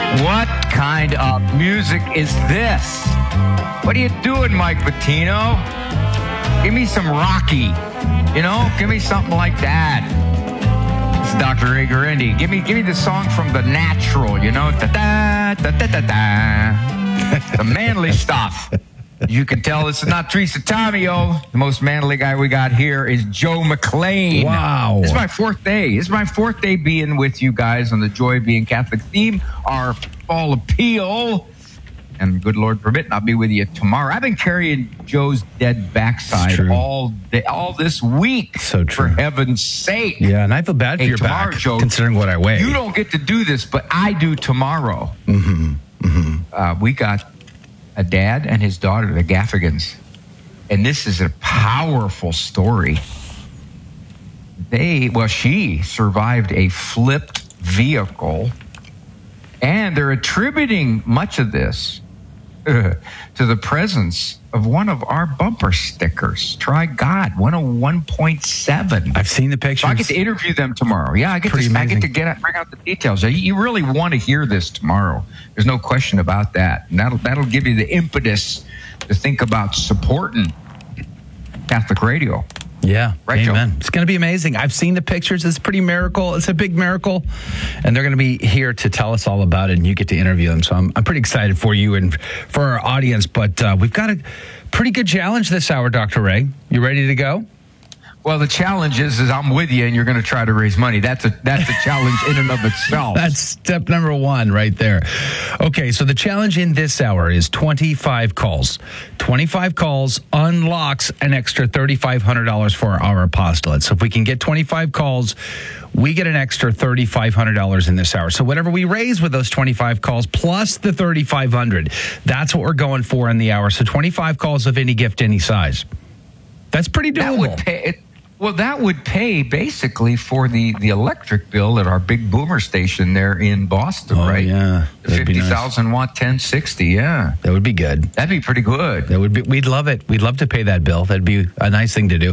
What kind of music is this? What are you doing, Mike Patino? Give me some Rocky. Give me something like that. This is Dr. Ray Guarendi. Give me the song from The Natural, da-da-da-da-da-da. The manly stuff. You can tell this is not Teresa Tomeo. The most manly guy we got here is Joe McClain. Wow. This is my fourth day. This is my fourth day being with you guys on the Joy of Being Catholic theme, our fall appeal. And good Lord permit, I'll be with you tomorrow. I've been carrying Joe's dead backside all day, all this week. So true. For heaven's sake. Yeah, and I feel bad for your tomorrow, back, Joe, considering what I weigh. You don't get to do this, but I do tomorrow. We got a dad and his daughter, the Gaffigans. And this is a powerful story. She survived a flipped vehicle, and they're attributing much of this to the presence of one of our bumper stickers. Try God, 101.7. I've seen the pictures. So I get to interview them tomorrow. Yeah, I get to bring out the details. You really want to hear this tomorrow. There's no question about that. And that'll give you the impetus to think about supporting Catholic radio. Yeah, right, amen. Joe? It's going to be amazing. I've seen the pictures. It's a pretty miracle. It's a big miracle. And they're going to be here to tell us all about it, and you get to interview them. So I'm pretty excited for you and for our audience. But we've got a pretty good challenge this hour, Dr. Ray. You ready to go? Well, the challenge is I'm with you, and you're going to try to raise money. That's a challenge in and of itself. That's step number one right there. Okay, so the challenge in this hour is 25 calls. 25 calls unlocks an extra $3,500 for our apostolate. So if we can get 25 calls, we get an extra $3,500 in this hour. So whatever we raise with those 25 calls plus the $3,500, that's what we're going for in the hour. So 25 calls of any gift, any size. That's pretty doable. That would pay. Well, that would pay basically for the electric bill at our big boomer station there in Boston, right? Yeah, the 50,000 watt 1060. Yeah, that would be good. That'd be pretty good. That would be. We'd love it. We'd love to pay that bill. That'd be a nice thing to do.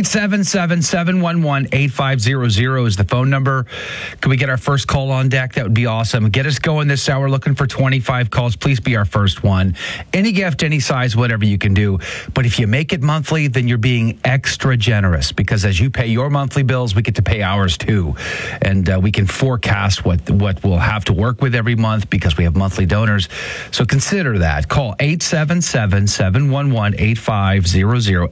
877-711-8500 is the phone number. Can we get our first call on deck? That would be awesome. Get us going this hour. Looking for 25 calls. Please be our first one. Any gift, any size, whatever you can do. But if you make it monthly, then you're being extra generous, because as you pay your monthly bills, we get to pay ours too. And we can forecast what we'll have to work with every month because we have monthly donors. So consider that. Call 877-711-8500,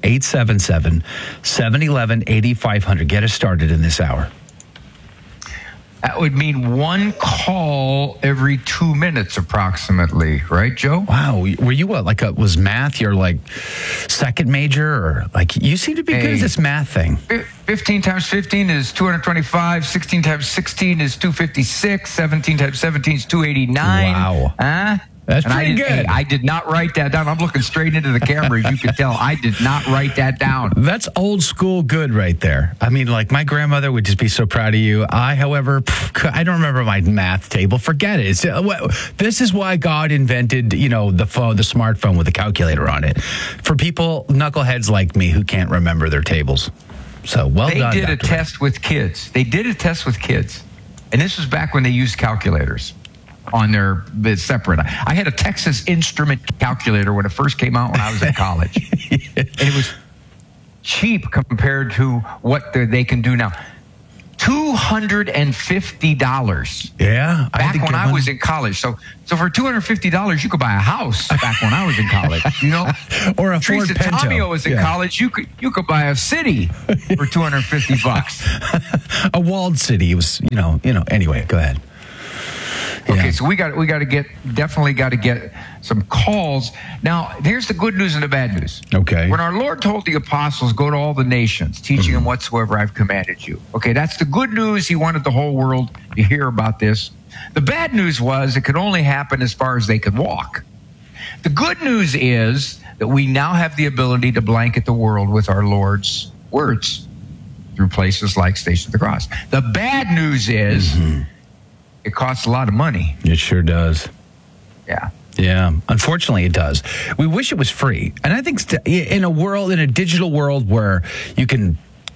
877-711-8500. Get us started in this hour. That would mean one call every 2 minutes approximately, right, Joe? Wow. Were you was math your second major, or you seem to be good at this math thing? 15 times 15 is 225, 16 times 16 is 256, 17 times 17 is 289. Wow. That's pretty good. I did not write that down. I'm looking straight into the camera. As you can tell, I did not write that down. That's old school good right there. I mean, my grandmother would just be so proud of you. I, however, I don't remember my math table. Forget it. This is why God invented, the phone, the smartphone with a calculator on it. For people, knuckleheads like me, who can't remember their tables. So, well done, They did a test with kids. And this was back when they used calculators on their separate. I had a Texas Instrument calculator when it first came out when I was in college. And it was cheap compared to what they can do now. $250. Yeah. Back when I was in college. So for $250, you could buy a house back when I was in college. Or a Ford Teresa Pinto. Tomeo was in college. You could buy a city for $250. A walled city. It was, anyway, go ahead. Okay, so we definitely got to get some calls. Now, here's the good news and the bad news. Okay. When our Lord told the apostles, go to all the nations, teaching them whatsoever I've commanded you. Okay, that's the good news. He wanted the whole world to hear about this. The bad news was it could only happen as far as they could walk. The good news is that we now have the ability to blanket the world with our Lord's words through places like Station of the Cross. The bad news is it costs a lot of money. It sure does. Yeah. Yeah, unfortunately it does. We wish it was free. And I think in a digital world where you can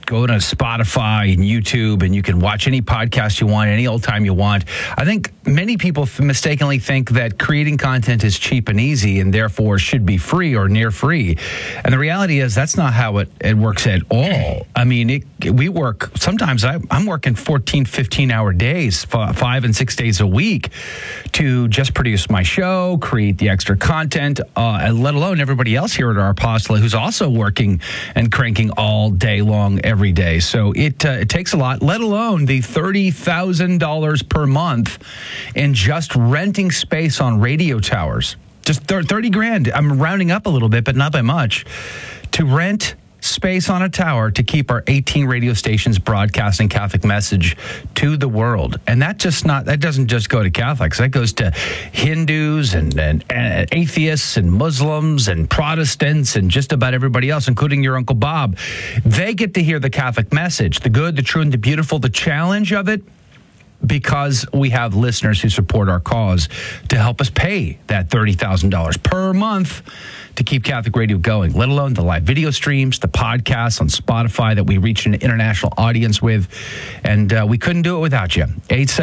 go to Spotify and YouTube, and you can watch any podcast you want, any old time you want. I think many people mistakenly think that creating content is cheap and easy and therefore should be free or near free. And the reality is that's not how it works at all. I mean, we work, sometimes I'm working 14, 15-hour days, 5 and 6 days a week to just produce my show, create the extra content, and let alone everybody else here at our Apostolate who's also working and cranking all day long every day. So it takes a lot, let alone the $30,000 per month in just renting space on radio towers. Just 30 grand. I'm rounding up a little bit, but not by much, to rent space on a tower to keep our 18 radio stations broadcasting Catholic message to the world. And that doesn't just go to Catholics. That goes to Hindus and atheists and Muslims and Protestants and just about everybody else, including your Uncle Bob. They get to hear the Catholic message, the good, the true, and the beautiful. The challenge of it, because we have listeners who support our cause to help us pay that $30,000 per month to keep Catholic radio going, let alone the live video streams, the podcasts on Spotify that we reach an international audience with. And we couldn't do it without you.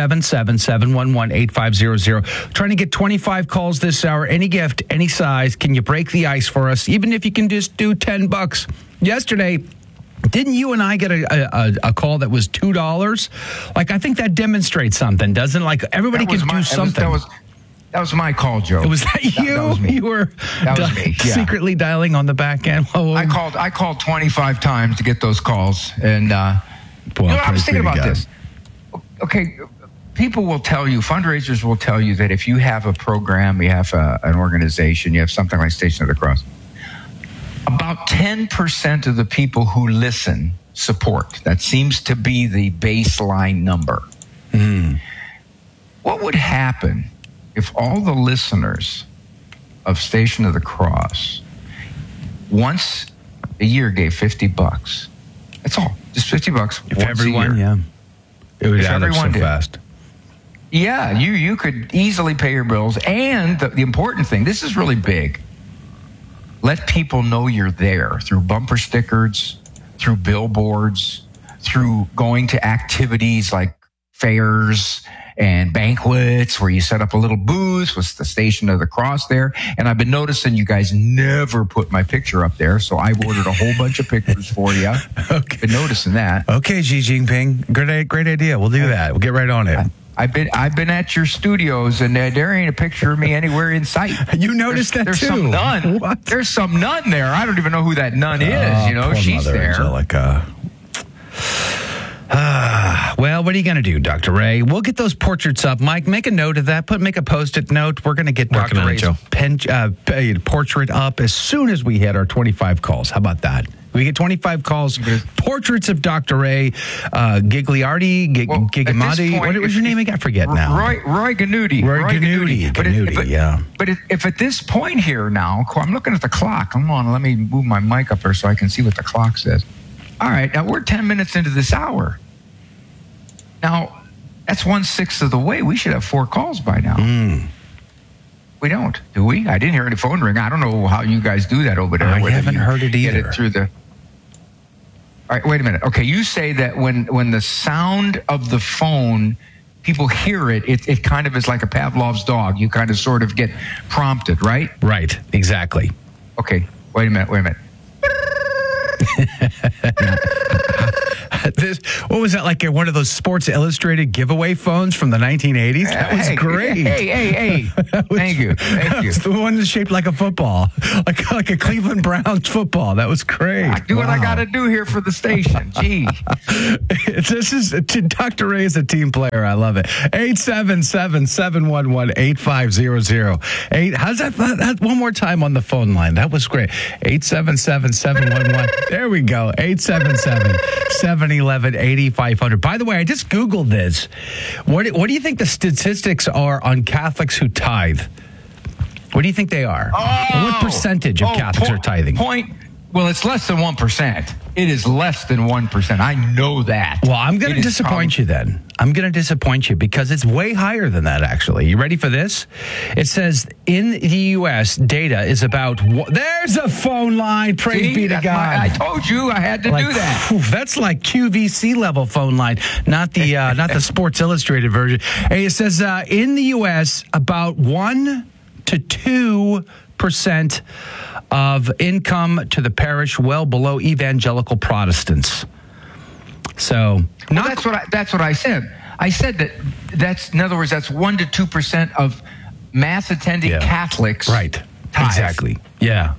877-711-8500. Trying to get 25 calls this hour. Any gift, any size. Can you break the ice for us? Even if you can just do $10. Yesterday, didn't you and I get a call that was $2? Like, I think that demonstrates something, doesn't it? Like, everybody can do something. That was my call, Joe. Was that you? That was me. You were me, yeah. Secretly dialing on the back end. I called 25 times to get those calls, and I was thinking about this. Okay, people will tell you, fundraisers will tell you that if you have a program, you have an organization, you have something like Station of the Cross, about 10% of the people who listen support. That seems to be the baseline number. What would happen if all the listeners of Station of the Cross once a year gave $50? That's all. Just $50 if once everyone, a year. Yeah. It would add up so did. fast. Yeah, you could easily pay your bills. And the important thing, this is really big. Let people know you're there through bumper stickers, through billboards, through going to activities like fairs and banquets where you set up a little booth with the Station of the Cross there. And I've been noticing you guys never put my picture up there, so I've ordered a whole bunch of pictures for you. Okay. Been noticing that. Okay, Xi Jinping. Great idea. We'll do that. We'll get right on it. I've been at your studios, and there ain't a picture of me anywhere in sight. You noticed that there's too. Some nun. What? There's some nun there. I don't even know who that nun is. Poor She's Mother there. Angelica. Well, what are you going to do, Dr. Ray? We'll get those portraits up. Mike, make a note of that. Make a Post-it note. We're going to get Dr. Ray's portrait up as soon as we hit our 25 calls. How about that? We get 25 calls, portraits of Dr. Ray, Gigliardi, Gigamati. What was your name again? I forget now. Roy Ganuti. Roy Ganuti, yeah. But if at this point here now, I'm looking at the clock. Come on, let me move my mic up here so I can see what the clock says. All right, now we're 10 minutes into this hour. Now, that's 1/6 of the way. We should have 4 calls by now. We don't, do we? I didn't hear any phone ring. I don't know how you guys do that over there. I haven't heard it either. Get it through the... All right, wait a minute. Okay, you say that when the sound of the phone, people hear it, it kind of is like a Pavlov's dog. You kind of sort of get prompted, right? Right, exactly. Okay, wait a minute. What was that, like one of those Sports Illustrated giveaway phones from the 1980s? That was great. Hey. Thank you. It's the one that's shaped like a football, like a Cleveland Browns football. That was great. I do what I got to do here for the station. Gee. This is Dr. Ray is a team player. I love it. 877-711-8500. How's that? One more time on the phone line. That was great. 877-711. There we go. 877-711-8500. By the way, I just Googled this. What do you think the statistics are on Catholics who tithe? What do you think they are? What percentage of Catholics are tithing? Well, it's less than 1%. It is less than 1%. I know that. Well, I'm going to disappoint you then. I'm going to disappoint you because it's way higher than that, actually. You ready for this? It says in the U.S., data is about... There's a phone line. Praise be to God. I told you I had to do that. That's like QVC level phone line, not the Sports Illustrated version. Hey, it says in the U.S., about 1 to 2% of income to the parish, well below evangelical Protestants. So, that's what I said. I said that's in other words, that's 1 to 2% of mass attending Catholics. Right. Tithe. Exactly. Yeah.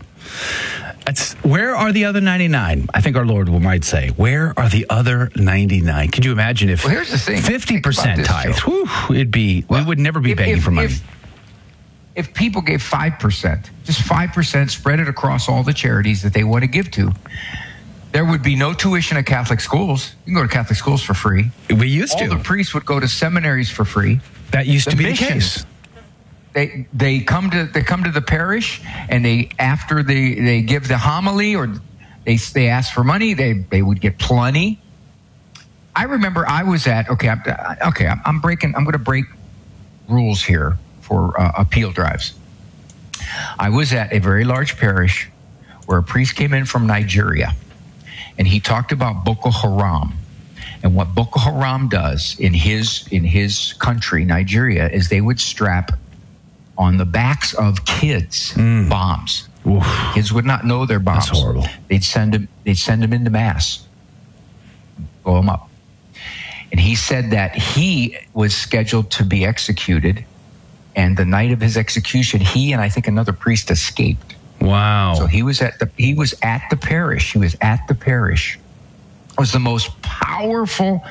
Where are the other 99? I think our Lord might say, where are the other 99? Could you imagine if here's the thing. 50% tithe? We would never be begging for money. If people gave 5%, just 5%, spread it across all the charities that they want to give to, there would be no tuition at Catholic schools. You can go to Catholic schools for free. We used to. All the priests would go to seminaries for free. That used to be the case. They come to the parish, and after they give the homily or they ask for money, they would get plenty. I remember I was at I'm going to break rules here for appeal drives. I was at a very large parish where a priest came in from Nigeria, and he talked about Boko Haram. And what Boko Haram does in his country, Nigeria, is they would strap on the backs of kids bombs. Oof. Kids would not know they're bombs. That's horrible. They'd send them into mass, blow them up. And he said that he was scheduled to be executed, and the night of his execution, he and I think another priest escaped. Wow. So he was at the parish. He was at the parish. It was the most powerful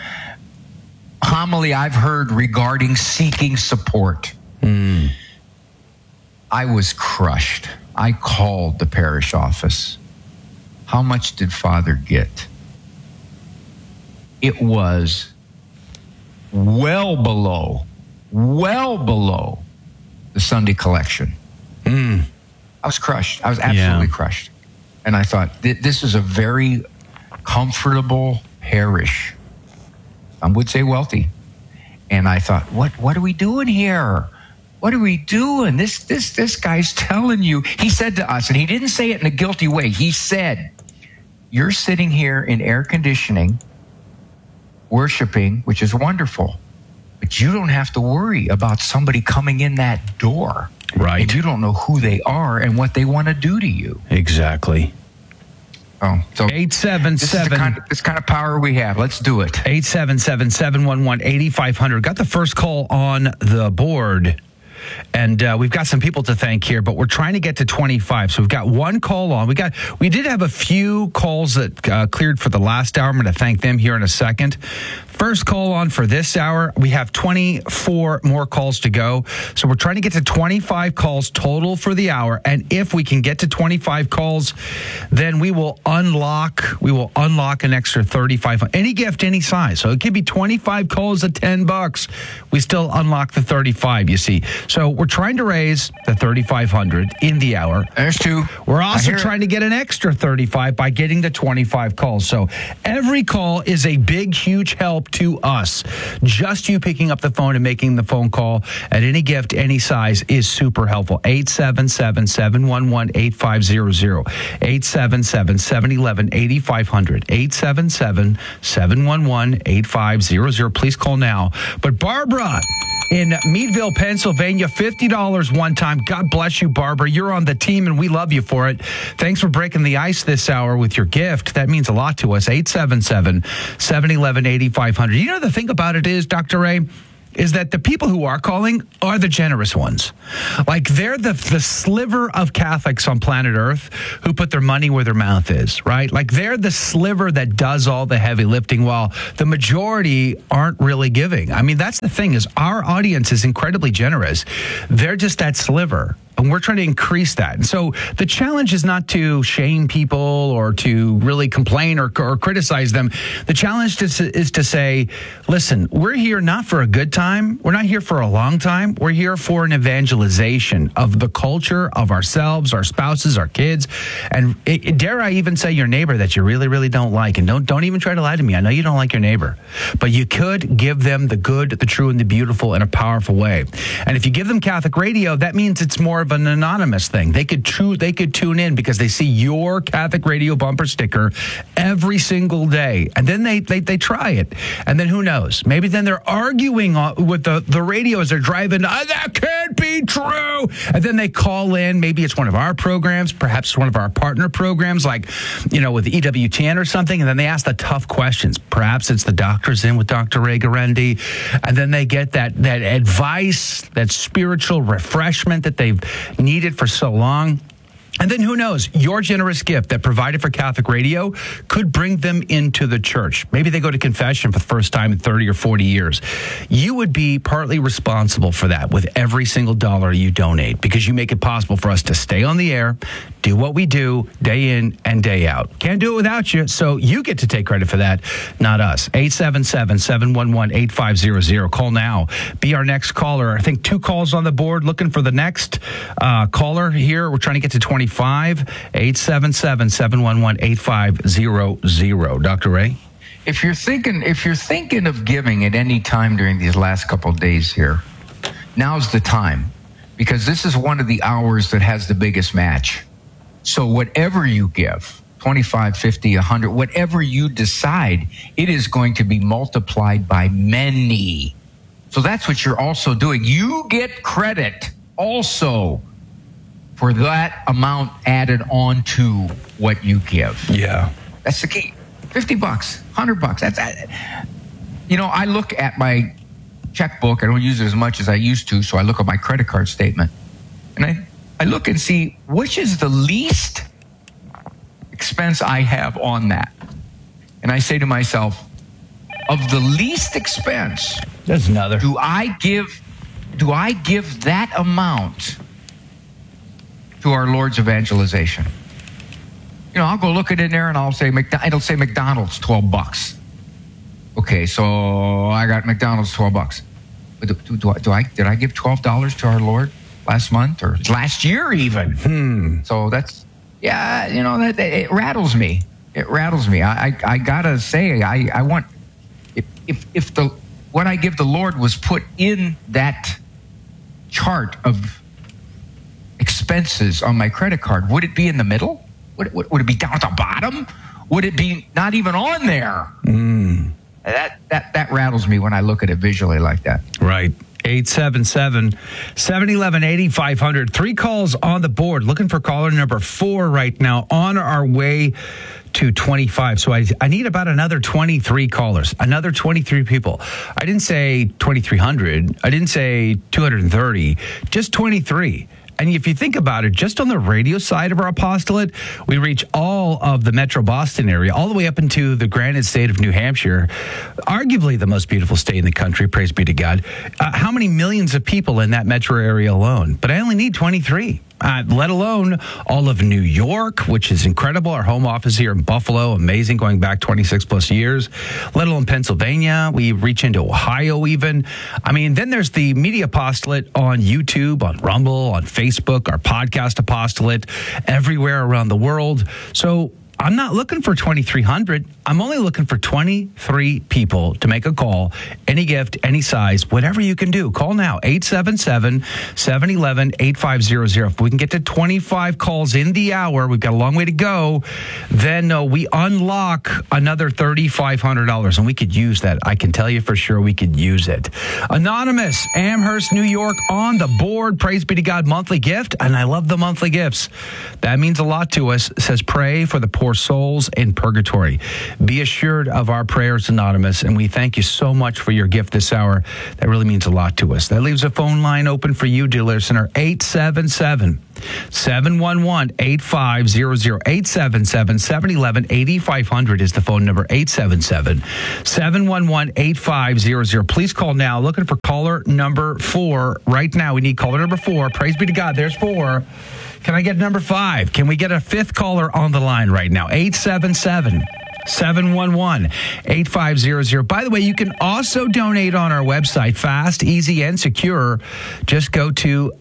homily I've heard regarding seeking support. I was crushed. I called the parish office. How much did Father get? It was well below the Sunday collection. I was crushed. I was absolutely crushed. And I thought, this is a very comfortable parish. Some would say wealthy. And I thought, what are we doing here? What are we doing? This guy's telling you. He said to us, and he didn't say it in a guilty way. He said, you're sitting here in air conditioning, worshiping, which is wonderful, but you don't have to worry about somebody coming in that door. Right. And you don't know who they are and what they want to do to you. Exactly. Oh, so 877. This kind of power we have. Let's do it. 877-711-8500. Got the first call on the board. And we've got some people to thank here, but we're trying to get to 25. So we've got one call on. We did have a few calls that cleared for the last hour. I'm going to thank them here in a second. First call on for this hour. We have 24 more calls to go. So we're trying to get to 25 calls total for the hour. And if we can get to 25 calls, then we will unlock an extra 35. Any gift, any size. So it could be 25 calls at $10. We still unlock the 35, you see. So we're trying to raise the 3,500 in the hour. There's two. We're also trying to get an extra 35 by getting the 25 calls. So every call is a big, huge help to us. Just you picking up the phone and making the phone call at any gift, any size is super helpful. 877-711-8500. 877-711-8500. 877-711-8500. Please call now. But Barbara in Meadville, Pennsylvania, $50 one time. God bless you, Barbara. You're on the team, and we love you for it. Thanks for breaking the ice this hour with your gift. That means a lot to us. 877-711-8500. You know, the thing about it is, Dr. Ray, is that the people who are calling are the generous ones. Like, they're the sliver of Catholics on planet Earth who put their money where their mouth is, right? Like, they're the sliver that does all the heavy lifting while the majority aren't really giving. I mean, that's the thing, is our audience is incredibly generous. They're just that sliver And we're trying to increase that. And so the challenge is not to shame people or to really complain or criticize them. The challenge is to say, listen, we're here not for a good time. We're not here for a long time. We're here for an evangelization of the culture, of ourselves, our spouses, our kids. And dare I even say your neighbor that you really, really don't like. And don't even try to lie to me. I know you don't like your neighbor. But you could give them the good, the true, and the beautiful in a powerful way. And if you give them Catholic radio, that means it's more of an anonymous thing. They could tune in because they see your Catholic radio bumper sticker every single day. And then they try it. And then who knows? Maybe then they're arguing with the radio as they're driving. That can't be true. And then they call in. Maybe it's one of our programs, perhaps one of our partner programs, like, with EWTN or something. And then they ask the tough questions. Perhaps it's the Doctor's In with Dr. Ray Garendi. And then they get that advice, that spiritual refreshment that they've needed for so long. And then who knows, your generous gift that provided for Catholic radio could bring them into the church. Maybe they go to confession for the first time in 30 or 40 years. You would be partly responsible for that with every single dollar you donate, because you make it possible for us to stay on the air, do what we do day in and day out. Can't do it without you, so you get to take credit for that, not us. 877-711-8500. Call now. Be our next caller. I think 2 calls on the board. Looking for the next caller here. We're trying to get to 25. 877-711-8500. Dr. Ray? If you're thinking of giving at any time during these last couple of days here, now's the time, because this is one of the hours that has the biggest match. So whatever you give, 25, 50, 100, whatever you decide, it is going to be multiplied by many. So that's what you're also doing. You get credit also for that amount added on to what you give. Yeah. That's the key. $50, $100. That's I look at my checkbook. I don't use it as much as I used to, so I look at my credit card statement. And I look and see which is the least expense I have on that. And I say to myself, of the least expense, there's another. Do I give that amount to our Lord's evangelization? I'll go look at it in there and it'll say McDonald's $12. Okay, so I got McDonald's $12. Did I give $12 to our Lord last month or last year even? So that's that it rattles me. It rattles me. I gotta say I want if what I give the Lord was put in that chart of expenses on my credit card, would it be in the middle? Would it be down at the bottom? Would it be not even on there? That rattles me when I look at it visually like that. Right. 877-711-8500. 3 calls on the board. Looking for caller number 4 right now, on our way to 25. So I need about another 23 callers, another 23 people. I didn't say 2,300. I didn't say 230, just 23. And if you think about it, just on the radio side of our apostolate, we reach all of the metro Boston area, all the way up into the granite state of New Hampshire, arguably the most beautiful state in the country, praise be to God. How many millions of people in that metro area alone? But I only need 23. Let alone all of New York, which is incredible. Our home office here in Buffalo, amazing, going back 26 plus years. Let alone Pennsylvania. We reach into Ohio even. I mean, then there's the media apostolate on YouTube, on Rumble, on Facebook, our podcast apostolate, everywhere around the world. So I'm not looking for 2,300. I'm only looking for 23 people to make a call. Any gift, any size, whatever you can do. Call now, 877-711-8500. If we can get to 25 calls in the hour, we've got a long way to go, then we unlock another $3,500, and we could use that. I can tell you for sure we could use it. Anonymous, Amherst, New York, on the board. Praise be to God, monthly gift, and I love the monthly gifts. That means a lot to us. It says, pray for the poor souls in purgatory. Be assured of our prayers, Anonymous, and we thank you so much for your gift this hour. That really means a lot to us. That leaves a phone line open for you, dear listener, 877 711-8500, 877-711-8500 is the phone number, 877-711-8500. Please call now. Looking for caller number 4 right now. We need caller number 4. Praise be to God. There's 4. Can I get number 5? Can we get a 5th caller on the line right now? 877-711-8500. By the way, you can also donate on our website, fast, easy, and secure. Just go to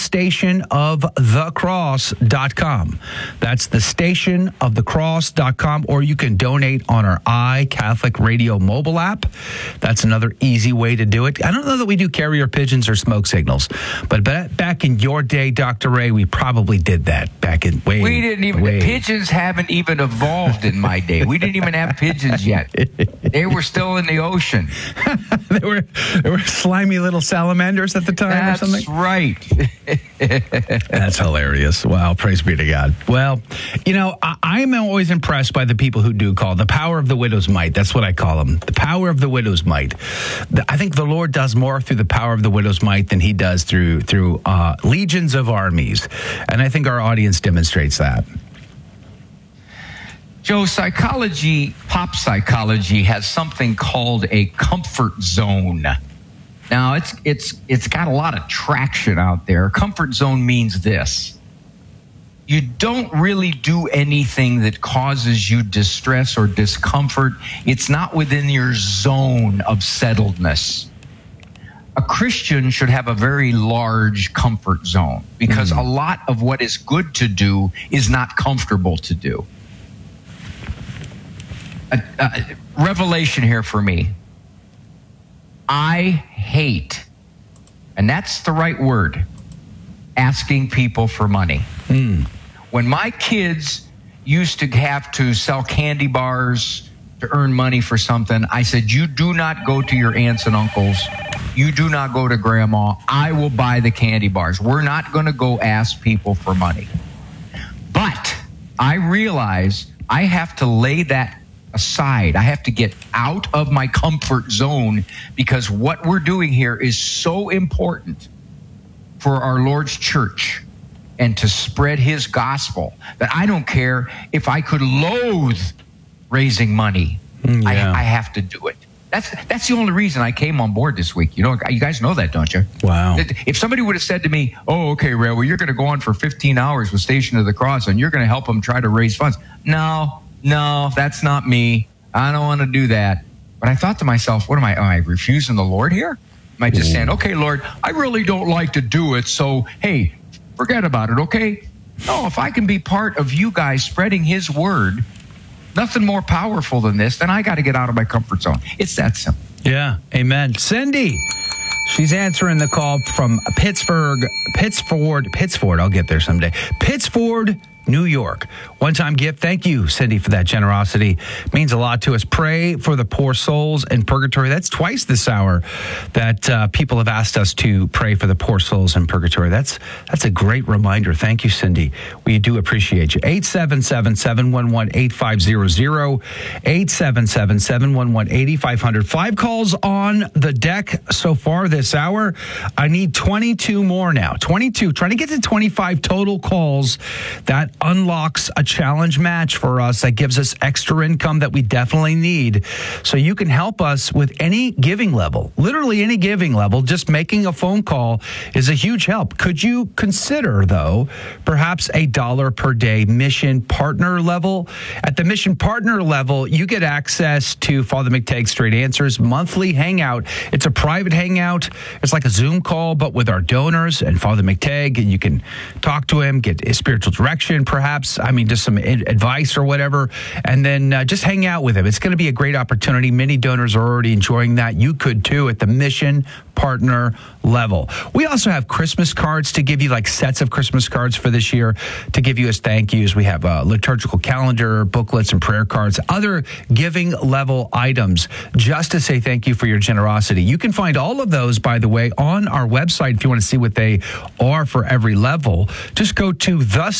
thestationofthecross.com. That's thestationofthecross.com, or you can donate on our iCatholic Radio mobile app. That's another easy way to do it. I don't know that we do carrier pigeons or smoke signals, but back in your day, Dr. Ray, we probably did that back in way. We didn't even. Pigeons haven't even evolved in my day. We didn't even have pigeons yet. They were still in the ocean. they were slimy little salamanders at the time or something? That's right. That's hilarious. Wow, praise be to God. Well, you know, I am always impressed by the people who do call. The power of the widow's might. That's what I call them. The power of the widow's might. I think the Lord does more through the power of the widow's might than he does through legions of armies. And I think our audience demonstrates that. Joe, pop psychology has something called a comfort zone. Now, it's got a lot of traction out there. Comfort zone means this. You don't really do anything that causes you distress or discomfort. It's not within your zone of settledness. A Christian should have a very large comfort zone because a lot of what is good to do is not comfortable to do. Revelation here for me. I hate, and that's the right word, asking people for money. When my kids used to have to sell candy bars to earn money for something, I said, you do not go to your aunts and uncles. You do not go to grandma. I will buy the candy bars. We're not going to go ask people for money. But I realize I have to lay that aside. I have to get out of my comfort zone because what we're doing here is so important for our Lord's church and to spread his gospel that I don't care if I could loathe raising money. I have to do it. That's the only reason I came on board this week. You know, you guys know that, don't you? Wow. If somebody would have said to me, oh, okay, Ray, well, you're going to go on for 15 hours with Station of the Cross and you're going to help them try to raise funds. No, that's not me. I don't want to do that. But I thought to myself, am I refusing the Lord here? Am I just saying, okay, Lord, I really don't like to do it, so, hey, forget about it, okay? No, if I can be part of you guys spreading his word, nothing more powerful than this, then I got to get out of my comfort zone. It's that simple. Yeah, amen. Cindy, she's answering the call from Pittsford, I'll get there someday. Pittsford, New York. One-time gift. Thank you, Cindy, for that generosity. It means a lot to us. Pray for the poor souls in purgatory. That's twice this hour that people have asked us to pray for the poor souls in purgatory. That's a great reminder. Thank you, Cindy. We do appreciate you. 877-711-8500. 877-711-8500. 5 calls on the deck so far this hour. I need 22 more now. 22. Trying to get to 25 total calls. That unlocks a challenge match for us that gives us extra income that we definitely need. So you can help us with any giving level, literally any giving level. Just making a phone call is a huge help. Could you consider, though, perhaps $1 per day mission partner level? At the mission partner level, you get access to Father McTague's Straight Answers monthly hangout. It's a private hangout. It's like a Zoom call, but with our donors and Father McTague, and you can talk to him, get spiritual direction, perhaps, just some advice or whatever, and then just hang out with him. It's going to be a great opportunity. Many donors are already enjoying that. You could too at the mission partner level. We also have Christmas cards to give you, like sets of Christmas cards for this year to give you as thank yous. We have a liturgical calendar, booklets, and prayer cards, other giving level items just to say thank you for your generosity. You can find all of those, by the way, on our website if you want to see what they are for every level. Just go to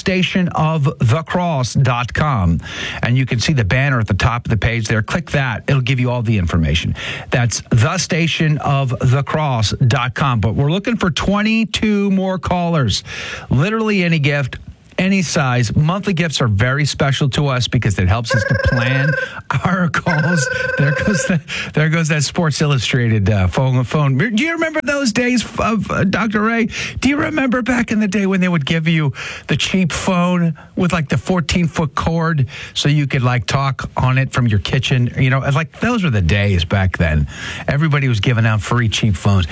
thestationofthecross.com and you can see the banner at the top of the page there. Click that. It'll give you all the information. That's thestationofthecross.com. DrCalls.com. But we're looking for 22 more callers. Literally any gift, any size. Monthly gifts are very special to us because it helps us to plan our calls. There goes that Sports Illustrated phone. Do you remember those days of Dr. Ray? Do you remember back in the day when they would give you the cheap phone with like the 14-foot cord so you could like talk on it from your kitchen? You know, like those were the days back then. Everybody was giving out free cheap phones.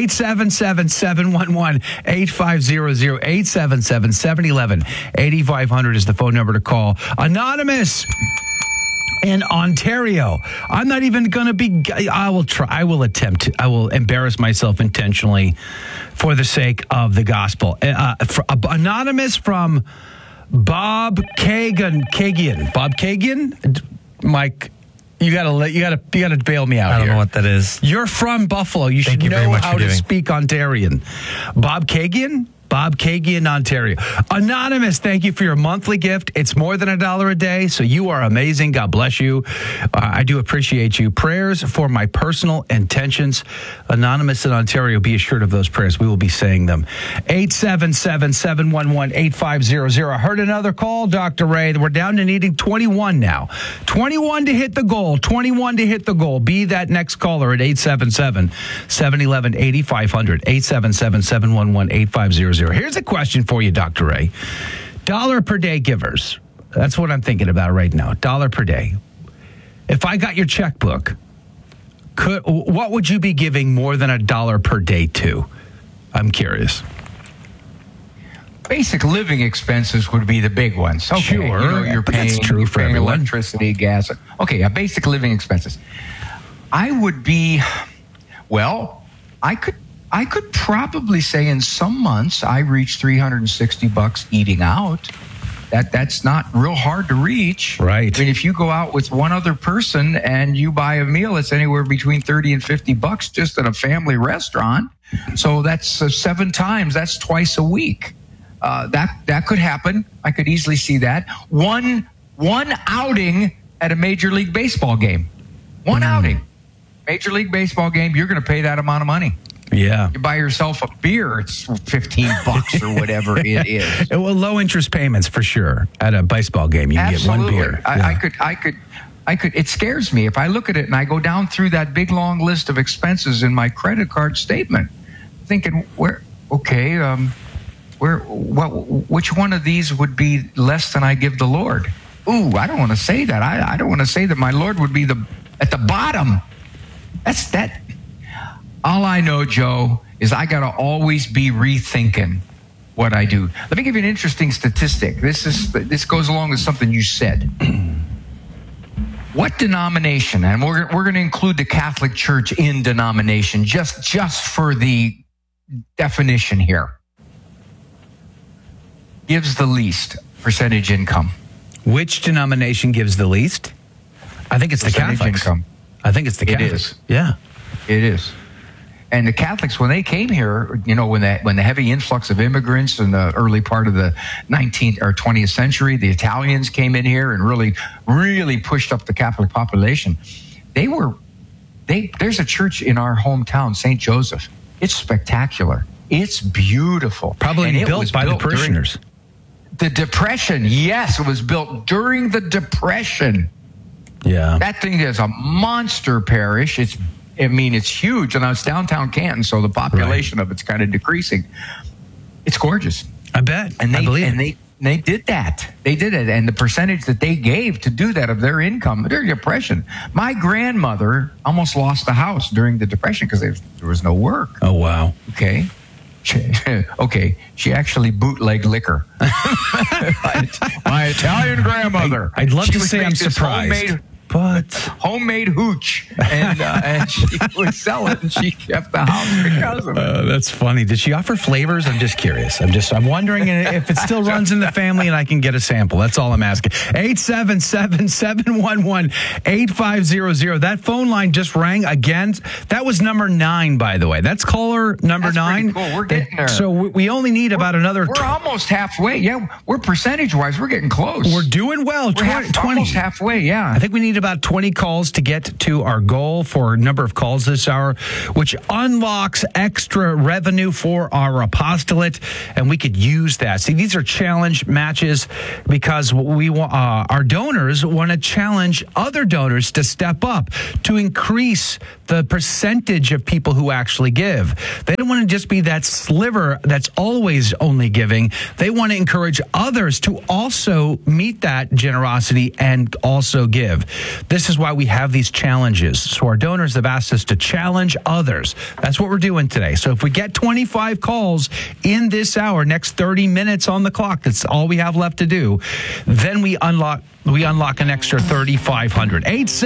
877-711-8500, 877-711. 8500 is the phone number to call. Anonymous in Ontario. I'm not even going to be. I will embarrass myself intentionally for the sake of the gospel. Anonymous from Bob Kagan. Bob Kagan? Mike, you gotta bail me out. I don't know what that is. You're from Buffalo. You should know how to speak Ontarian. Bob Kagan, Ontario. Anonymous, thank you for your monthly gift. It's more than $1 a day, so you are amazing. God bless you. I do appreciate you. Prayers for my personal intentions. Anonymous in Ontario, be assured of those prayers. We will be saying them. 877-711-8500. I heard another call, Dr. Ray. We're down to needing 21 now. 21 to hit the goal. 21 to hit the goal. Be that next caller at 877-711-8500. 877-711-8500. Here's a question for you, Dr. Ray. $1 per day givers. That's what I'm thinking about right now. $1 per day. If I got your checkbook, what would you be giving more than $1 per day to? I'm curious. Basic living expenses would be the big ones. Okay, sure, you're paying, that's true for everyone. Electricity, gas. Okay, basic living expenses. I would be, well, I could probably say in some months I reach $360 eating out. That's not real hard to reach. Right. I mean, if you go out with one other person and you buy a meal, it's anywhere between $30 and $50 just at a family restaurant. So that's 7 times. That's twice a week. That could happen. I could easily see that. One outing at a Major League Baseball game. One outing. Major League Baseball game, you're going to pay that amount of money. Yeah. You buy yourself a beer, it's $15 or whatever it is. Well, low interest payments for sure. At a baseball game, you can Absolutely. get one beer. I could. It scares me if I look at it and I go down through that big long list of expenses in my credit card statement, thinking, which one of these would be less than I give the Lord? Ooh, I don't want to say that. I don't want to say that my Lord would be at the bottom. That's that. All I know, Joe, is I got to always be rethinking what I do. Let me give you an interesting statistic. This goes along with something you said. What denomination, and we're going to include the Catholic Church in denomination, just for the definition here, gives the least percentage income? Which denomination gives the least? I think it's the Catholics. Income. I think it's the Catholics. It is. Yeah. It is. And the Catholics, when they came here, when the heavy influx of immigrants in the early part of the 19th or 20th century, the Italians came in here and really pushed up the Catholic population. There's a church in our hometown, St. Joseph. It's spectacular. It's beautiful. Probably built by the parishioners. The Depression, yes, it was built during the Depression. Yeah. That thing is a monster parish. It's huge, and it's downtown Canton, so the population of it's kind of decreasing. It's gorgeous. I bet. I believe it. They did that. They did it, and the percentage that they gave to do that of their income during the Depression. My grandmother almost lost the house during the Depression because there was no work. Oh, wow. Okay. She actually bootlegged liquor. My Italian grandmother. I'd love to say I'm surprised. Homemade hooch, and she would sell it, and she kept the house because of it. That's funny. Did she offer flavors? I'm just curious. I'm wondering if it still runs in the family and I can get a sample. That's all I'm asking. 877-711-8500. That phone line just rang again. That was number 9, by the way. That's caller number 9. Cool. We're getting there. So we only need about another. We're almost halfway. Yeah, we're percentage-wise, we're getting close. We're doing well. We're almost halfway. Yeah, I think we need need about 20 calls to get to our goal for number of calls this hour, which unlocks extra revenue for our apostolate, and we could use that. See, these are challenge matches because we our donors want to challenge other donors to step up, to increase the percentage of people who actually give. They don't want to just be that sliver that's always only giving. They want to encourage others to also meet that generosity and also give. This is why we have these challenges. So our donors have asked us to challenge others. That's what we're doing today. So if we get 25 calls in this hour, next 30 minutes on the clock, that's all we have left to do, then we unlock an extra $3,500.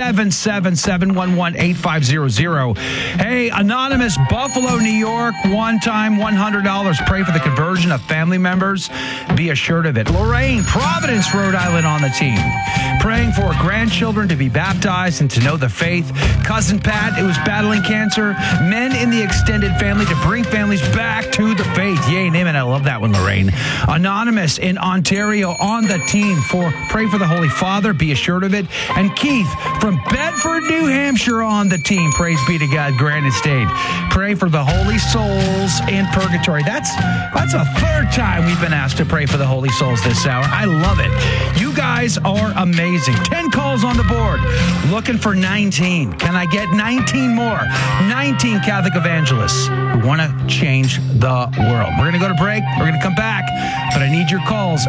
877-711-8500. Hey, Anonymous, Buffalo, New York, one-time $100. Pray for the conversion of family members. Be assured of it. Lorraine, Providence, Rhode Island on the team. Praying for grandchildren to be baptized and to know the faith. Cousin Pat, who is battling cancer. Men in the extended family to bring families back to the faith. Yay, name it. I love that one, Lorraine. Anonymous in Ontario on the team for Pray for the Holy Father, be assured of it. And Keith from Bedford, New Hampshire on the team. Praise be to God, granted stayed. Pray for the holy souls in purgatory. That's a third time we've been asked to pray for the holy souls this hour. I love it. You guys are amazing. 10 calls on the board. Looking for 19. Can I get 19 more? 19 Catholic evangelists who want to change the world. We're going to go to break. We're going to come back. But I need your calls.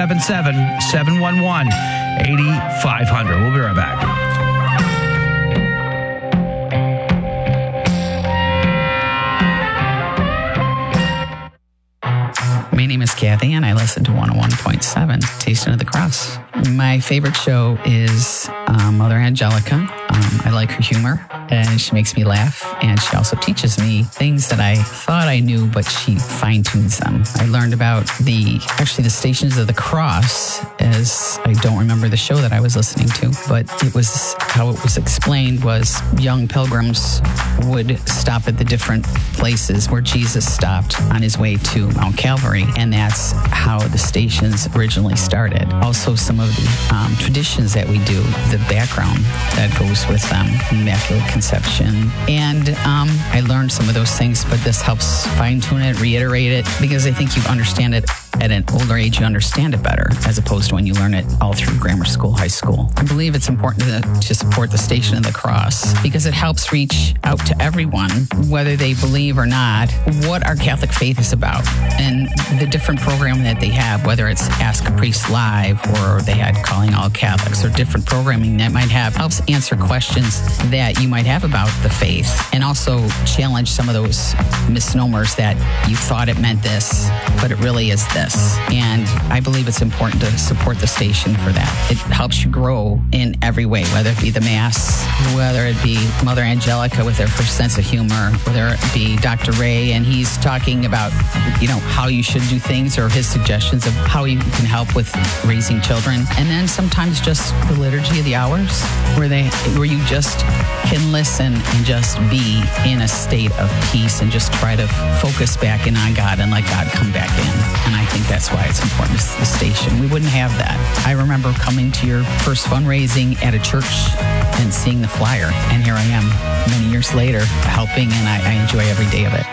877-711-8500. We'll be right back. My name is Kathy, and I listen to 101.7 Tasting of the Cross. My favorite show is Mother Angelica. I like her humor, and she makes me laugh, and she also teaches me things that I thought I knew, but she fine-tunes them. I learned about the Stations of the Cross, as I don't remember the show that I was listening to, but it was how it was explained was young pilgrims would stop at the different places where Jesus stopped on his way to Mount Calvary, and that's how the stations originally started. Also, some of the traditions that we do, the background that goes with them, Immaculate Conception. And I learned some of those things, but this helps fine-tune it, reiterate it, because I think you understand it at an older age, you understand it better, as opposed to when you learn it all through grammar school, high school. I believe it's important to support the Station of the Cross because it helps reach out to everyone, whether they believe or not, what our Catholic faith is about. And the different program that they have, whether it's Ask a Priest Live or they had Calling All Catholics or different programming that might have, helps answer questions that you might have about the faith and also challenge some of those misnomers that you thought it meant this, but it really is this. And I believe it's important to support the station for that. It helps you grow in every way, whether it be the Mass, whether it be Mother Angelica with her sense of humor, whether it be Dr. Ray and he's talking about, how you should do things or his suggestions of how you can help with raising children. And then sometimes just the Liturgy of the Hours where you just can listen and just be in a state of peace and just try to focus back in on God and let God come back in. And I think that's why it's important to the station. We wouldn't have that. I remember coming to your first fundraising at a church and seeing the flyer. And here I am many years later helping, and I enjoy every day of it.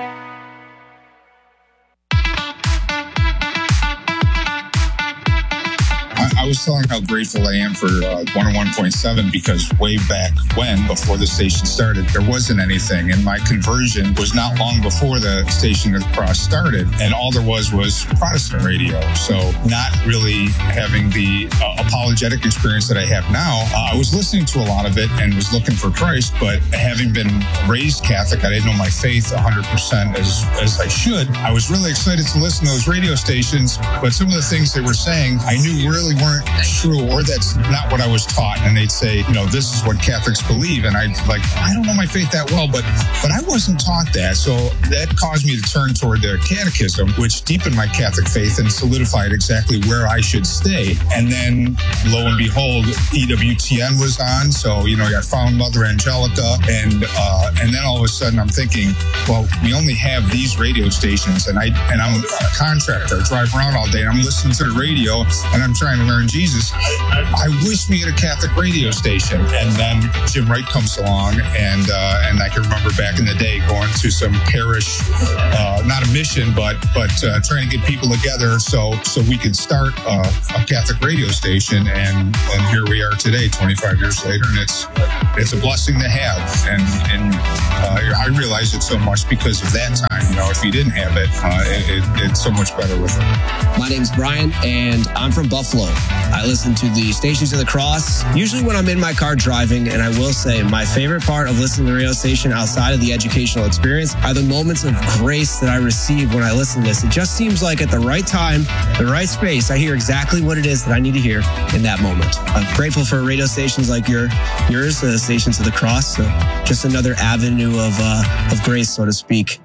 I was telling how grateful I am for 101.7 because way back when, before the station started, there wasn't anything. And my conversion was not long before the Station of the Cross started. And all there was Protestant radio. So not really having the apologetic experience that I have now. I was listening to a lot of it and was looking for Christ, but having been raised Catholic, I didn't know my faith 100% as I should. I was really excited to listen to those radio stations, but some of the things they were saying, I knew really weren't true, or that's not what I was taught. And they'd say, this is what Catholics believe. And I don't know my faith that well, but I wasn't taught that. So that caused me to turn toward the catechism, which deepened my Catholic faith and solidified exactly where I should stay. And then lo and behold, EWTN was on. So, I found Mother Angelica and then all of a sudden I'm thinking, well, we only have these radio stations and I'm a contractor. I drive around all day and I'm listening to the radio and I'm trying to learn Reverend Jesus, I wish we had a Catholic radio station. And then Jim Wright comes along, and I can remember back in the day going to some parish, not a mission, but trying to get people together so we could start a Catholic radio station. And here we are today, 25 years later, and it's a blessing to have. And I realize it so much because of that time. If you didn't have it, it's so much better with it. My name's Brian, and I'm from Buffalo. I listen to the Stations of the Cross, usually when I'm in my car driving, and I will say my favorite part of listening to the radio station outside of the educational experience are the moments of grace that I receive when I listen to this. It just seems like at the right time, the right space, I hear exactly what it is that I need to hear in that moment. I'm grateful for radio stations like yours, the Stations of the Cross. So just another avenue of grace, so to speak.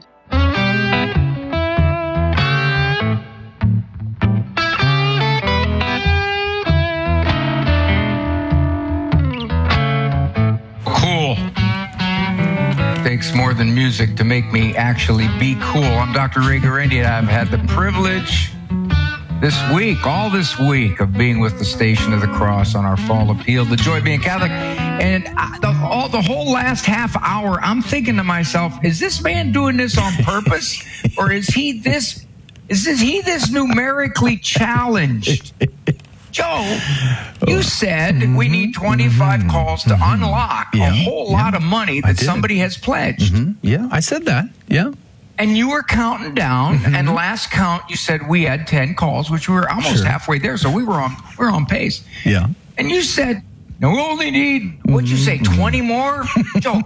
Takes more than music to make me actually be cool. I'm Dr. Ray Guarendi, and I've had the privilege all this week, of being with the Station of the Cross on our fall appeal, The Joy of Being Catholic. And the whole last half hour, I'm thinking to myself, is this man doing this on purpose? Or is he this numerically challenged? Joe, you said we need 25 calls to unlock a whole lot of money that somebody has pledged. Yeah, I said that. Yeah. And you were counting down, and last count you said we had 10 calls, which we were almost halfway there, so we were on pace. Yeah. And you said, no, we only need, what'd you say, 20 more? Joe,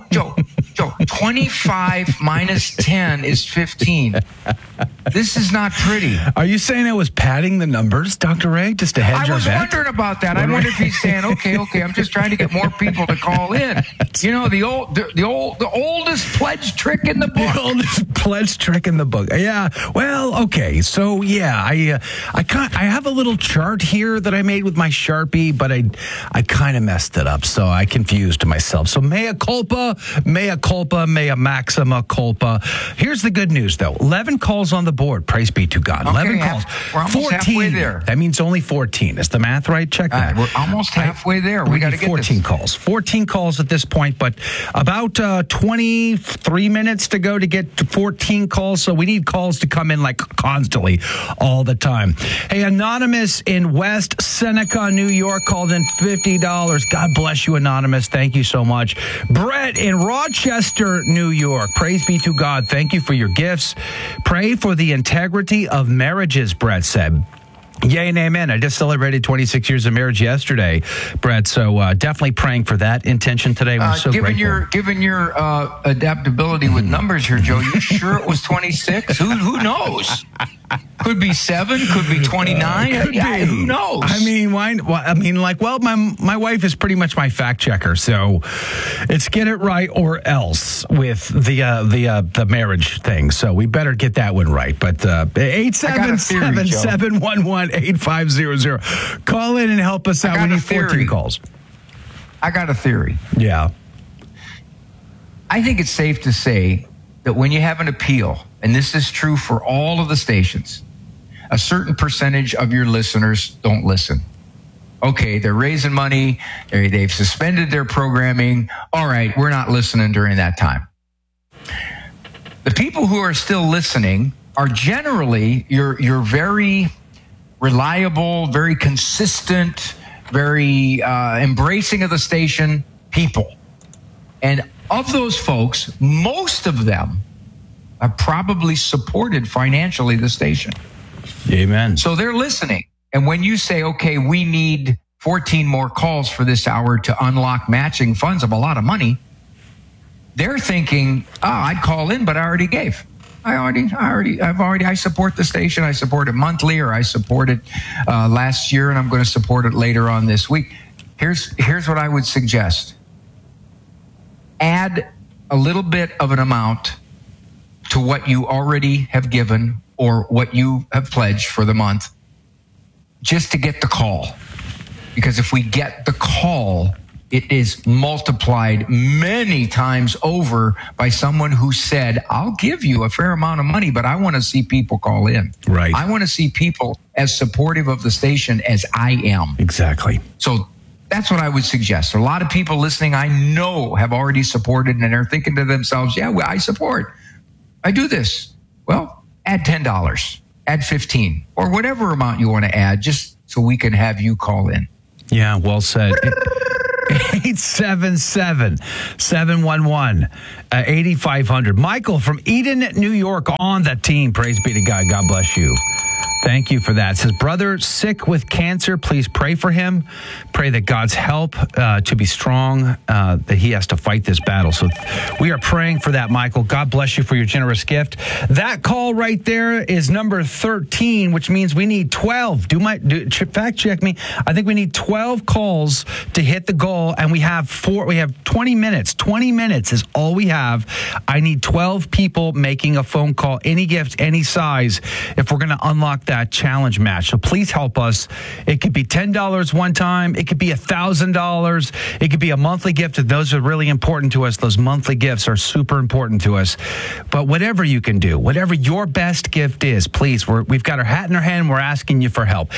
25 minus 10 is 15. This is not pretty. Are you saying I was padding the numbers, Dr. Ray, just to hedge our bet? I was wondering about that. I wonder if he's saying, okay, I'm just trying to get more people to call in. The oldest pledge trick in the book. The oldest pledge trick in the book. Yeah. Well, okay. So yeah, I have a little chart here that I made with my Sharpie, but I kind of messed it up, so I confused myself. So mea culpa, mea maxima culpa. Here's the good news, though. 11 calls on the board. Praise be to God. 11 calls. We're almost 14. Halfway there. That means only 14. Is the math right? Check that. We're almost halfway there. We got to get 14 calls. 14 calls at this point, but about 23 minutes to go to get to 14 calls. So we need calls to come in like constantly all the time. Hey, Anonymous in West Seneca, New York, called in $50. God bless you, Anonymous. Thank you so much. Brett in Rochester, New York. Praise be to God. Thank you for your gifts. Pray for the integrity of marriages, Brett said. Yay and amen. I just celebrated 26 years of marriage yesterday, Brett. So definitely praying for that intention today. We're so grateful. Given your adaptability with numbers here, Joe, you sure it was 26? Who knows? Could be 7, could be 29. Could be. Who knows? I mean, my wife is pretty much my fact checker, so it's get it right or else with the marriage thing. So we better get that one right. But 877-711-8500. Call in and help us out. We need 14 calls. I got a theory. Yeah. I think it's safe to say that when you have an appeal, and this is true for all of the stations, a certain percentage of your listeners don't listen. Okay, they're raising money, they've suspended their programming. All right, we're not listening during that time. The people who are still listening are generally your very reliable, very consistent, very embracing of the station people. And of those folks, most of them have probably supported financially the station. Amen. So they're listening. And when you say, okay, we need 14 more calls for this hour to unlock matching funds of a lot of money, they're thinking, I'd call in, but I already gave. I support the station. I support it monthly, or I support it last year, and I'm going to support it later on this week. Here's what I would suggest. Add a little bit of an amount to what you already have given or what you have pledged for the month, just to get the call. Because if we get the call, it is multiplied many times over by someone who said, I'll give you a fair amount of money, but I want to see people call in. Right. I want to see people as supportive of the station as I am. Exactly. So that's what I would suggest. A lot of people listening, I know, have already supported and they're thinking to themselves, yeah, well, I support. I do this. Well, add $10, add $15, or whatever amount you want to add, just so we can have you call in. Yeah, well said. 877-711-8500. Michael from Eden, New York on the team. Praise be to God. God bless you. Thank you for that. Says, brother sick with cancer. Please pray for him. Pray that God's help to be strong, that he has to fight this battle. So we are praying for that, Michael. God bless you for your generous gift. That call right there is number 13, which means we need 12. Fact check me. I think we need 12 calls to hit the goal, and we have 20 minutes. 20 minutes is all we have. I need 12 people making a phone call, any gift, any size, if we're going to unlock that challenge match. So please help us. It could be $10 one time. It could be $1,000. It could be a monthly gift. Those are really important to us. Those monthly gifts are super important to us. But whatever you can do, whatever your best gift is, please, we've got our hat in our hand. We're asking you for help.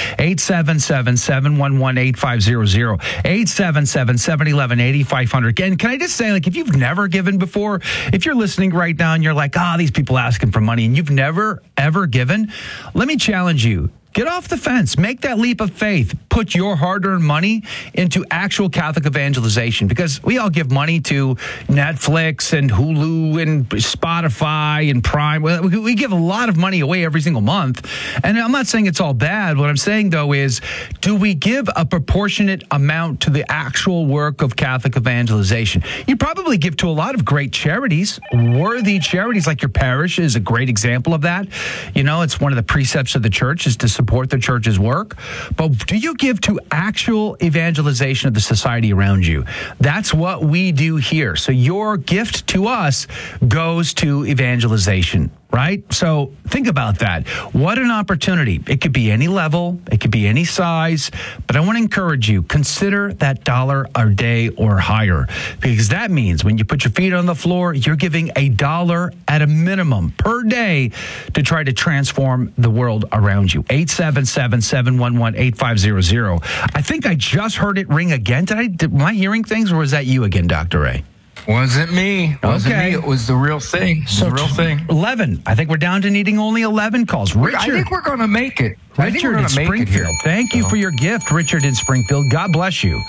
877-711-8500. 877-711-8500. Again, can I just say, if you've never given before, if you're listening right now and you're like, these people asking for money, and you've never, ever given, let me challenge you. Get off the fence. Make that leap of faith. Put your hard-earned money into actual Catholic evangelization, because we all give money to Netflix and Hulu and Spotify and Prime. We give a lot of money away every single month. And I'm not saying it's all bad. What I'm saying, though, is do we give a proportionate amount to the actual work of Catholic evangelization? You probably give to a lot of great charities, worthy charities, like your parish is a great example of that. You know, it's one of the precepts of the church is to support the church's work. But do you give to actual evangelization of the society around you? That's what we do here. So your gift to us goes to evangelization, right? So think about that. What an opportunity. It could be any level. It could be any size. But I want to encourage you, consider that $1 a day or higher, because that means when you put your feet on the floor, you're giving $1 at a minimum per day to try to transform the world around you. 877-711-8500. I think I just heard it ring again. Am I hearing things, or was that you again, Dr. Ray? Wasn't me. Wasn't me. It was the real thing. It was the real thing. 11. I think we're down to needing only 11 calls. Richard. I think we're going to make it. Richard in Springfield. Thank you for your gift, Richard in Springfield. God bless you.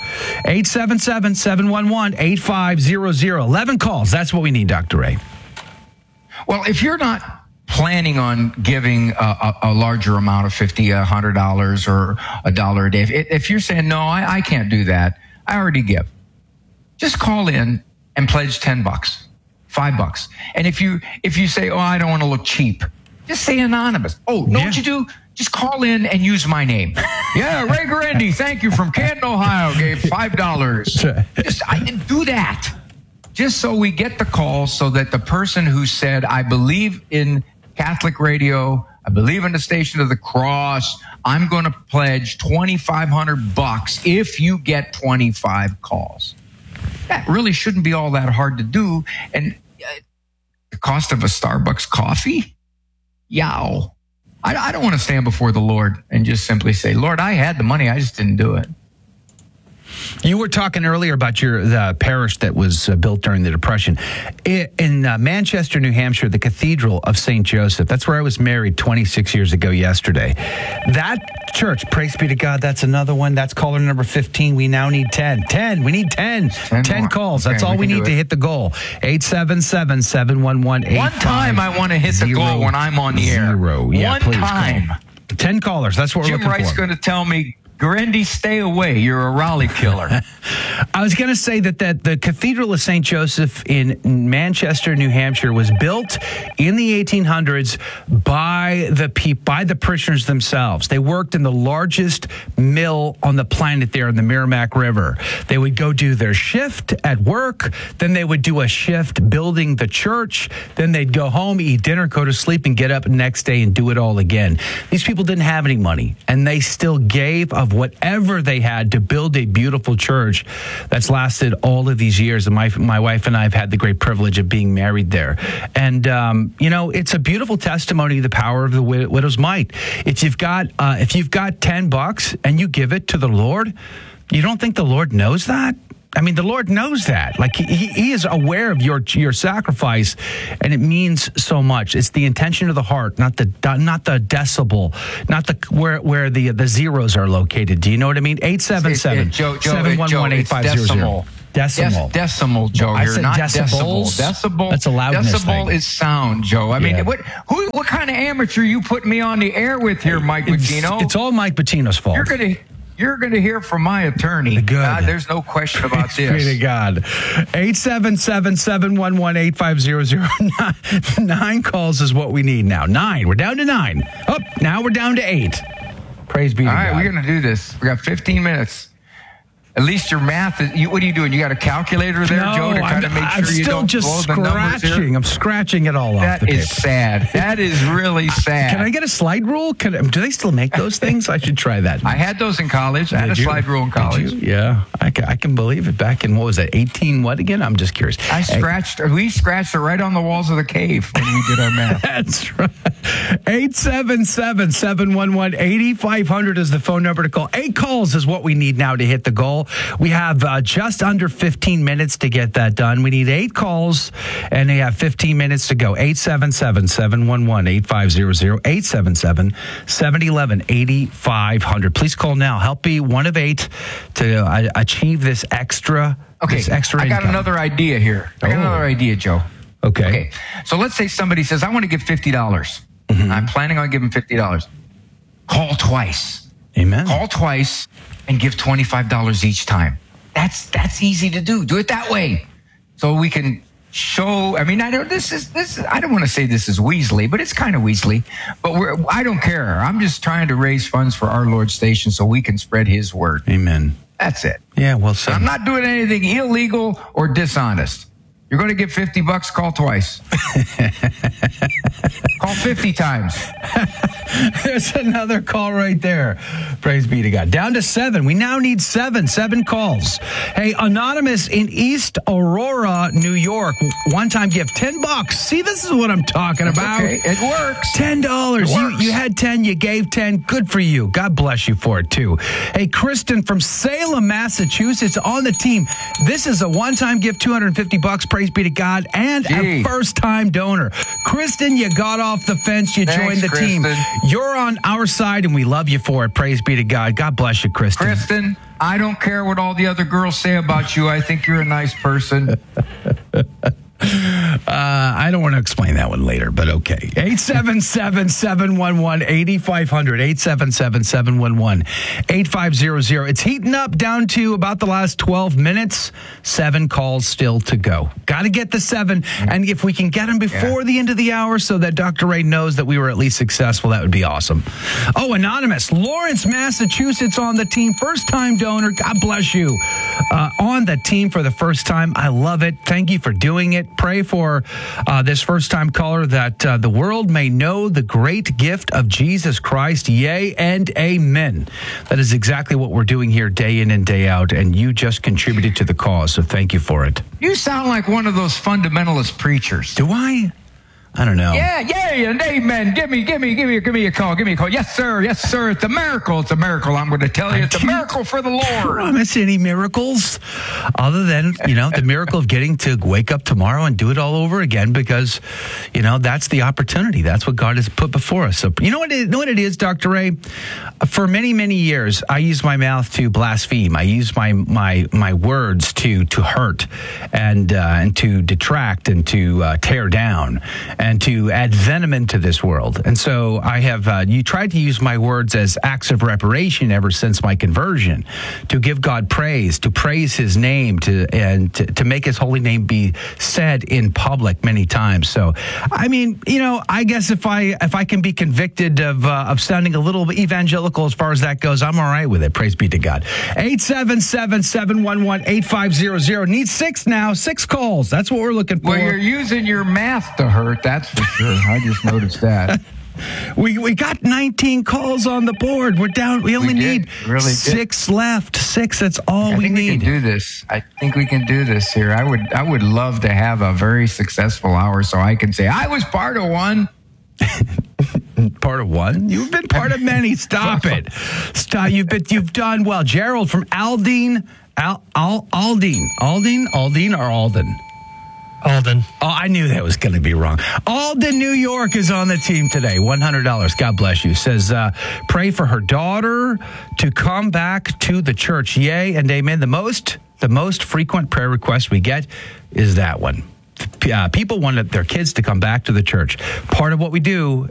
877-711-8500. 11 calls. That's what we need, Dr. Ray. Well, if you're not planning on giving a larger amount of $50, $100, or $1 a day, if you're saying, no, I can't do that, I already give, just call in and pledge $10, $5. And if you say, I don't want to look cheap, just say anonymous. What you do? Just call in and use my name. Yeah, Ray Guarendi, thank you, from Canton, Ohio, gave $5. I didn't do that. Just so we get the call, so that the person who said, I believe in Catholic radio, I believe in the Station of the Cross, I'm going to pledge $2,500 if you get 25 calls. That really shouldn't be all that hard to do. And the cost of a Starbucks coffee? Yow. I don't want to stand before the Lord and just simply say, Lord, I had the money, I just didn't do it. You were talking earlier about the parish that was built during the Depression. In Manchester, New Hampshire, the Cathedral of St. Joseph, that's where I was married 26 years ago yesterday. That church, praise be to God, that's another one. That's caller number 15. We now need 10. 10. We need 10. 10 calls. That's all we need to hit the goal. 877-711-8500. One time I want to hit the goal when I'm on the air. Yeah, one time. Call. 10 callers. That's what we're looking for. Jim Wright's going to tell me, Guarendi, stay away. You're a Raleigh killer. I was going to say that the Cathedral of St. Joseph in Manchester, New Hampshire, was built in the 1800s by the parishioners themselves. They worked in the largest mill on the planet there in the Merrimack River. They would go do their shift at work. Then they would do a shift building the church. Then they'd go home, eat dinner, go to sleep, and get up the next day and do it all again. These people didn't have any money, and they still gave of of whatever they had to build a beautiful church that's lasted all of these years. And my wife and I have had the great privilege of being married there. And, it's a beautiful testimony of the power of the widow's mite. If you've got $10 and you give it to the Lord, you don't think the Lord knows that? I mean, the Lord knows that. Like he is aware of your sacrifice, and it means so much. It's the intention of the heart, not the decibel, not the where the zeros are located. Do you know what I mean? 877-711-8500. Decimal. Decimal, Joe. I You're said not decibels. Decibel. That's a loudness Decibel thing. is sound, Joe. I mean, what kind of amateur you put me on the air with here, Mike Bacino? It's all Mike Bacino's fault. You're gonna hear from my attorney. Good. There's no question about this. Pray to God. 877-711-8500. 9 calls is what we need now. 9. We're down to 9. Now we're down to 8. Praise be to God. All right, we're going to do this. We got 15 minutes. At least your math is. What are you doing? You got a calculator there, Joe, to kind of make sure you don't blow the numbers here? I'm scratching it all off the paper. That is sad. That is really sad. Can I get a slide rule? Do they still make those things? I should try that. I had those in college. I had a slide rule in college. Yeah, I can believe it. Back in, what was that, 18 what again? I'm just curious. We scratched it right on the walls of the cave when we did our math. That's right. 877-711-8500 is the phone number to call. 8 calls is what we need now to hit the goal. We have just under 15 minutes to get that done. We need 8 calls, and they have 15 minutes to go. 877-711-8500, 877-711-8500. Please call now. Help be one of 8 to achieve this extra income. I got another idea here. I got another idea, Joe. Okay. So let's say somebody says, I want to give $50. Mm-hmm. I'm planning on giving $50. Call twice. Amen. Call twice and give $25 each time. That's easy to do. Do it that way. So we can show, I mean, I don't want to say this is Weasley, but it's kind of Weasley, but I don't care. I'm just trying to raise funds for our Lord's station so we can spread his word. Amen. That's it. Yeah, well said. I'm not doing anything illegal or dishonest. You're going to get $50, call twice. Call 50 times. There's another call right there. Praise be to God. Down to 7. We now need 7 calls. Hey, Anonymous in East Aurora, New York. One time gift, $10. See, this is what I'm talking about. Okay, it works. $10. You had 10, you gave 10. Good for you. God bless you for it, too. Hey, Kristen from Salem, Massachusetts on the team. This is a one-time gift, $250. Praise be to God, and a first-time donor. Kristen, you got off the fence. You joined the team. You're on our side, and we love you for it. Praise be to God. God bless you, Kristen. Kristen, I don't care what all the other girls say about you. I think you're a nice person. I don't want to explain that one later, but okay. 877-711-8500, 877-711-8500. It's heating up down to about the last 12 minutes. 7 calls still to go. Got to get the 7, and if we can get them before the end of the hour so that Dr. Ray knows that we were at least successful, that would be awesome. Oh, Anonymous, Lawrence, Massachusetts on the team. First-time donor. God bless you. On the team for the first time. I love it. Thank you for doing it. Pray for this first-time caller that the world may know the great gift of Jesus Christ. Yea and amen. That is exactly what we're doing here day in and day out, and you just contributed to the cause, so thank you for it. You sound like one of those fundamentalist preachers. Do I? I don't know. Yeah, and amen. Give me a call. Give me a call. Yes, sir. It's a miracle. It's a miracle. I'm going to tell you, it's a miracle for the Lord. Promise any miracles other than, the miracle of getting to wake up tomorrow and do it all over again, because, that's the opportunity. That's what God has put before us. So, you know what it is, Dr. Ray? For many, many years, I used my mouth to blaspheme. I used my words to hurt and to detract and to tear down and to add venom into this world. And so I have, you tried to use my words as acts of reparation ever since my conversion, to give God praise, to praise his name, to make his holy name be said in public many times. So, I mean, I guess if I can be convicted of sounding a little evangelical as far as that goes, I'm all right with it. Praise be to God. 877-711-8500. Need 6 now. 6 calls. That's what we're looking for. Well, you're using your math to hurt. That's for sure. I just noticed that. We got 19 calls on the board. We're down. We only need really 6 left. 6. That's all we need. We can do this. I think we can do this here. I would love to have a very successful hour so I can say I was part of one. Part of one? You've been part of many. Stop it. Stop. You've done well. Gerald from Aldine. Aldine or Alden? Alden. Oh, I knew that was going to be wrong. Alden, New York is on the team today. $100. God bless you. Says, pray for her daughter to come back to the church. Yay and amen. The most frequent prayer request we get is that one. People wanted their kids to come back to the church. Part of what we do